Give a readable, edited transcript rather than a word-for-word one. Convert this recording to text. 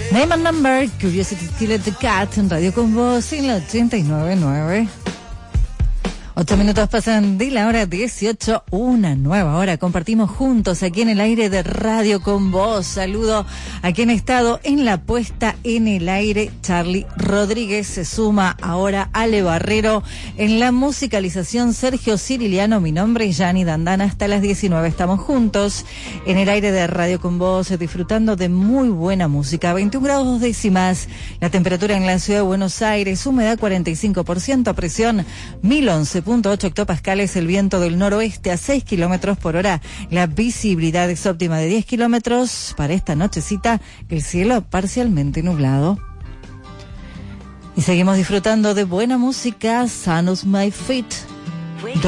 Name and Number, Curiosity Killer the Cat, en Radio Con Voz, en la 89.9. 8 minutos pasan de la hora 18, una nueva hora. Compartimos juntos aquí en el aire de Radio Con Voz. Saludo a quien ha estado en la puesta en el aire. Charlie Rodríguez se suma ahora Ale Barrero. En la musicalización, Sergio Ciriliano. Mi nombre es Yani Dandana. Hasta las 19 estamos juntos en el aire de Radio Con Voz, disfrutando de muy buena música. 21 grados 2 décimas. La temperatura en la ciudad de Buenos Aires. Humedad 45%. Presión 1011.8 hectopascales, el viento del noroeste a 6 kilómetros por hora. La visibilidad es óptima de 10 kilómetros. Para esta nochecita, el cielo parcialmente nublado. Y seguimos disfrutando de buena música. Sound of My Feet.